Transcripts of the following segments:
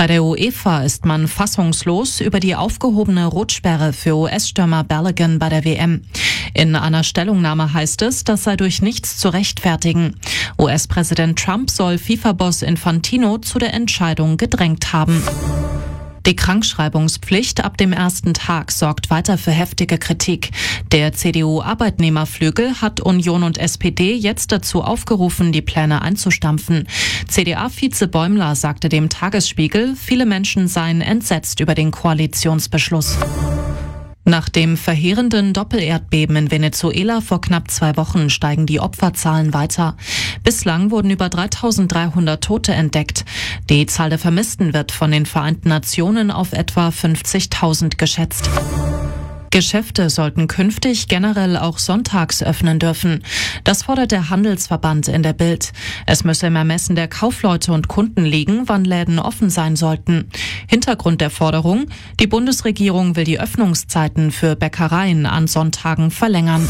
Bei der UEFA ist man fassungslos über die aufgehobene Rotsperre für US-Stürmer Balogun bei der WM. In einer Stellungnahme heißt es, das sei durch nichts zu rechtfertigen. US-Präsident Trump soll FIFA-Boss Infantino zu der Entscheidung gedrängt haben. Die Krankschreibungspflicht ab dem ersten Tag sorgt weiter für heftige Kritik. Der CDU-Arbeitnehmerflügel hat Union und SPD jetzt dazu aufgerufen, die Pläne einzustampfen. CDA-Vize Bäumler sagte dem Tagesspiegel, viele Menschen seien entsetzt über den Koalitionsbeschluss. Nach dem verheerenden Doppelerdbeben in Venezuela vor knapp 2 Wochen steigen die Opferzahlen weiter. Bislang wurden über 3.300 Tote entdeckt. Die Zahl der Vermissten wird von den Vereinten Nationen auf etwa 50.000 geschätzt. Geschäfte sollten künftig generell auch sonntags öffnen dürfen. Das fordert der Handelsverband in der Bild. Es müsse im Ermessen der Kaufleute und Kunden liegen, wann Läden offen sein sollten. Hintergrund der Forderung: Die Bundesregierung will die Öffnungszeiten für Bäckereien an Sonntagen verlängern.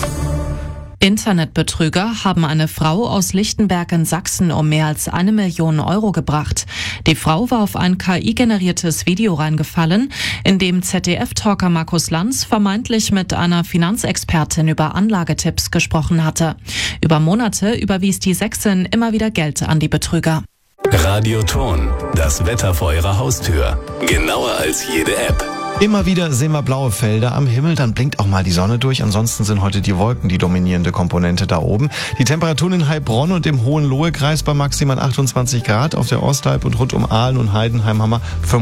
Internetbetrüger haben eine Frau aus Lichtenberg in Sachsen um mehr als 1 Million Euro gebracht. Die Frau war auf ein KI-generiertes Video reingefallen, in dem ZDF-Talker Markus Lanz vermeintlich mit einer Finanzexpertin über Anlagetipps gesprochen hatte. Über Monate überwies die Sächsin immer wieder Geld an die Betrüger. Radio Ton, das Wetter vor Ihrer Haustür. Genauer als jede App. Immer wieder sehen wir blaue Felder am Himmel, dann blinkt auch mal die Sonne durch. Ansonsten sind heute die Wolken die dominierende Komponente da oben. Die Temperaturen in Heilbronn und im Hohenlohe-Kreis bei maximal 28 Grad. Auf der Ostalb und rund um Aalen und Heidenheim haben wir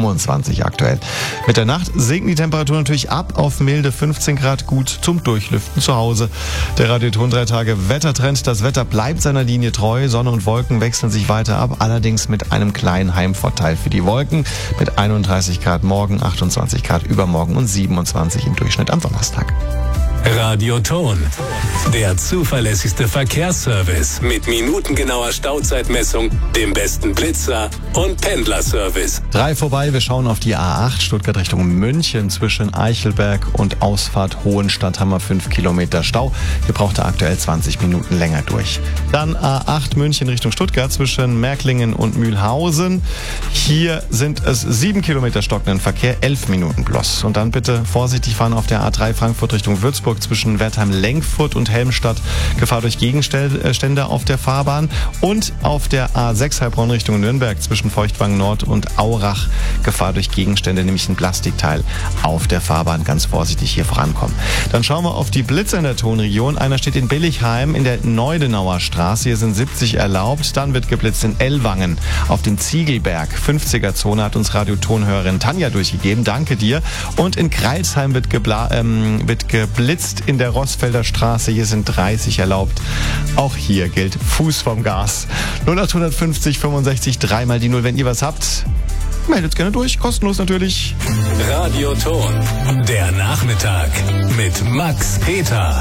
25 aktuell. Mit der Nacht sinken die Temperaturen natürlich ab auf milde 15 Grad, gut zum Durchlüften zu Hause. Der Radio Ton 3 Tage Wettertrend. Das Wetter bleibt seiner Linie treu. Sonne und Wolken wechseln sich weiter ab, allerdings mit einem kleinen Heimvorteil für die Wolken. Mit 31 Grad morgen, 28 Grad übermorgen und 27 im Durchschnitt am Donnerstag. Radio Ton, der zuverlässigste Verkehrsservice mit minutengenauer Stauzeitmessung, dem besten Blitzer und Pendlerservice. 3 vorbei, wir schauen auf die A8 Stuttgart Richtung München. Zwischen Eichelberg und Ausfahrt Hohenstadt haben wir 5 Kilometer Stau. Hier braucht er aktuell 20 Minuten länger durch. Dann A8 München Richtung Stuttgart zwischen Märklingen und Mühlhausen. Hier sind es 7 Kilometer stockenden Verkehr, 11 Minuten bloß. Und dann bitte vorsichtig fahren auf der A3 Frankfurt Richtung Würzburg zwischen Wertheim-Lenkfurt und Helmstadt. Gefahr durch Gegenstände auf der Fahrbahn. Und auf der A6 Heilbronn Richtung Nürnberg zwischen Feuchtwangen Nord und Aurach. Gefahr durch Gegenstände, nämlich ein Plastikteil auf der Fahrbahn. Ganz vorsichtig hier vorankommen. Dann schauen wir auf die Blitze in der Tonregion. Einer steht in Billigheim in der Neudenauer Straße. Hier sind 70 erlaubt. Dann wird geblitzt in Ellwangen auf dem Ziegelberg. 50er-Zone hat uns Radio-Tonhörerin Tanja durchgegeben. Danke dir. Und in Kreilsheim wird geblitzt in der Rossfelder Straße. Hier sind 30 erlaubt. Auch hier gilt Fuß vom Gas. 0850 65 3 mal die 0. Wenn ihr was habt, meldet gerne durch. Kostenlos natürlich. Radio Ton, der Nachmittag mit Max Peter.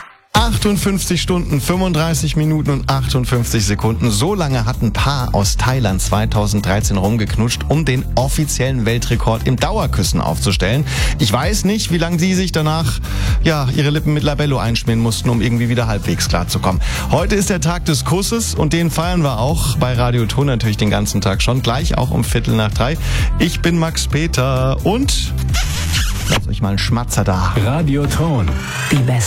58 Stunden, 35 Minuten und 58 Sekunden. So lange hat ein Paar aus Thailand 2013 rumgeknutscht, um den offiziellen Weltrekord im Dauerküssen aufzustellen. Ich weiß nicht, wie lange sie sich danach ihre Lippen mit Labello einschmieren mussten, um irgendwie wieder halbwegs klar zu kommen. Heute ist der Tag des Kusses und den feiern wir auch bei Radio Ton natürlich den ganzen Tag schon. Gleich auch um 2:15. Ich bin Max Peter und lasst euch mal einen Schmatzer da. Radio Ton, die beste